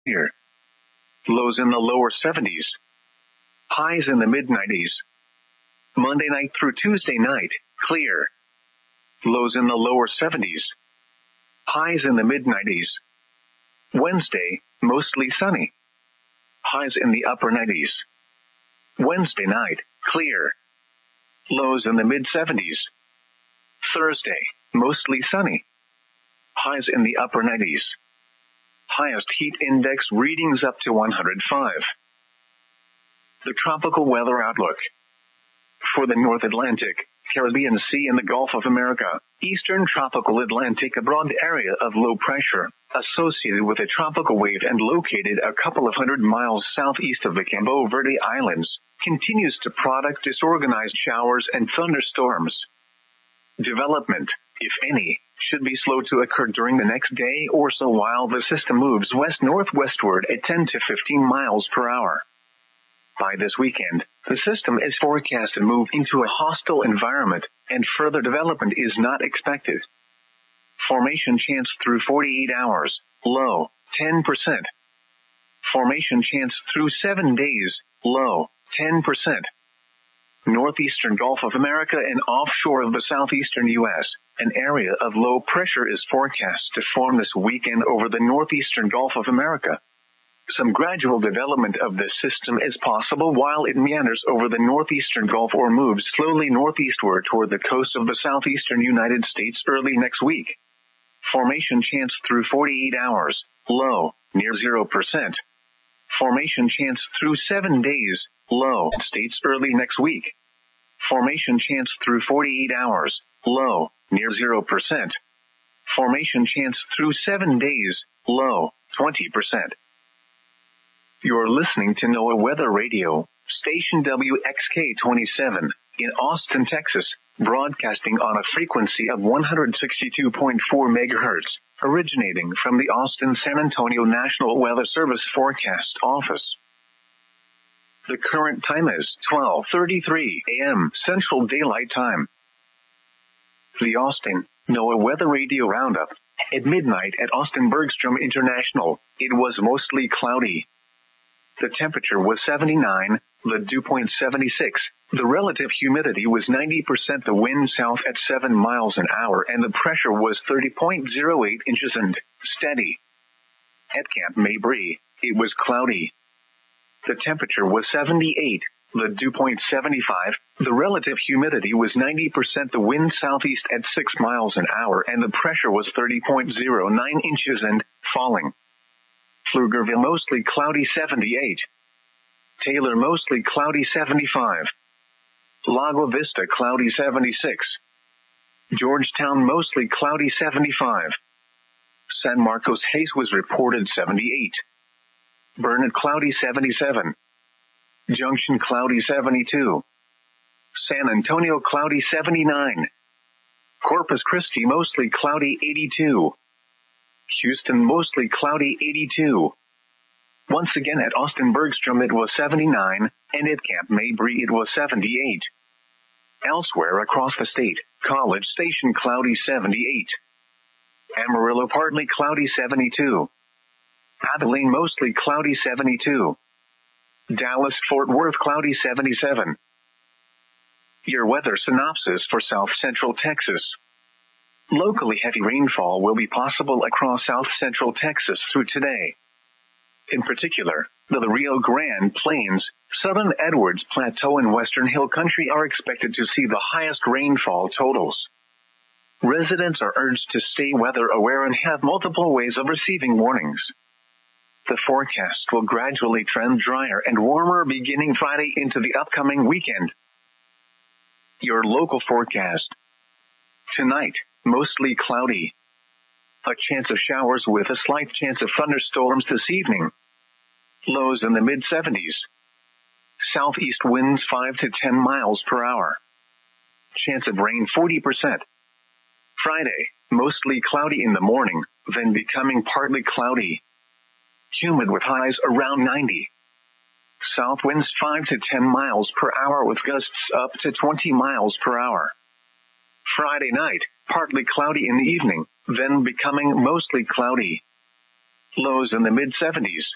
clear. Lows in the lower 70s. Highs in the mid-90s. Monday night through Tuesday night, clear. Lows in the lower 70s. Highs in the mid-90s. Wednesday, mostly sunny. Highs in the upper 90s. Wednesday night, clear. Lows in the mid-70s. Thursday, mostly sunny. Highs in the upper 90s. Highest heat index readings up to 105. The tropical weather outlook. For the North Atlantic, Caribbean Sea and the Gulf of America, Eastern Tropical Atlantic, a broad area of low pressure, associated with a tropical wave and located a couple of hundred miles southeast of the Cabo Verde Islands, continues to produce disorganized showers and thunderstorms. Development, if any, should be slow to occur during the next day or so while the system moves west-northwestward at 10 to 15 miles per hour. By this weekend, the system is forecast to move into a hostile environment, and further development is not expected. Formation chance through 48 hours, low, 10%. Formation chance through 7 days, low, 10%. Northeastern Gulf of America and offshore of the southeastern U.S., an area of low pressure is forecast to form this weekend over the northeastern Gulf of America. Some gradual development of this system is possible while it meanders over the northeastern Gulf or moves slowly northeastward toward the coast of the southeastern United States early next week. Formation chance through 48 hours, low, near 0%. Formation chance through 7 days, low, states early next week. Formation chance through 48 hours, low, near 0%. Formation chance through 7 days, low, 20%. You're listening to NOAA Weather Radio, station WXK-27, in Austin, Texas, broadcasting on a frequency of 162.4 MHz, originating from the Austin-San Antonio National Weather Service Forecast Office. The current time is 12:33 a.m. Central Daylight Time. The Austin NOAA Weather Radio Roundup. At midnight at Austin Bergstrom International, it was mostly cloudy. The temperature was 79, the dew point 76, the relative humidity was 90%, the wind south at 7 miles an hour, and the pressure was 30.08 inches and steady. At Camp Mabry, it was cloudy. The temperature was 78, the dew point 75, the relative humidity was 90%, the wind southeast at 6 miles an hour, and the pressure was 30.09 inches and falling. Pflugerville mostly cloudy 78. Taylor mostly cloudy 75. Lago Vista cloudy 76. Georgetown mostly cloudy 75. San Marcos Hayes was reported 78. Burnett cloudy 77. Junction cloudy 72. San Antonio cloudy 79. Corpus Christi mostly cloudy 82. Houston mostly cloudy 82. Once again at Austin Bergstrom it was 79, and at Camp Mabry it was 78. Elsewhere across the state, College Station cloudy 78. Amarillo partly cloudy 72. Abilene mostly cloudy 72. Dallas-Fort Worth cloudy 77. Your weather synopsis for South Central Texas. Locally heavy rainfall will be possible across South Central Texas through today. In particular, the Rio Grande Plains, Southern Edwards Plateau and Western Hill Country are expected to see the highest rainfall totals. Residents are urged to stay weather aware and have multiple ways of receiving warnings. The forecast will gradually trend drier and warmer beginning Friday into the upcoming weekend. Your local forecast. Tonight, mostly cloudy. A chance of showers with a slight chance of thunderstorms this evening. Lows in the mid-70s. Southeast winds 5 to 10 miles per hour. Chance of rain 40%. Friday, mostly cloudy in the morning, then becoming partly cloudy. Humid with highs around 90. South winds 5 to 10 miles per hour with gusts up to 20 miles per hour. Friday night, partly cloudy in the evening, then becoming mostly cloudy. Lows in the mid-70s.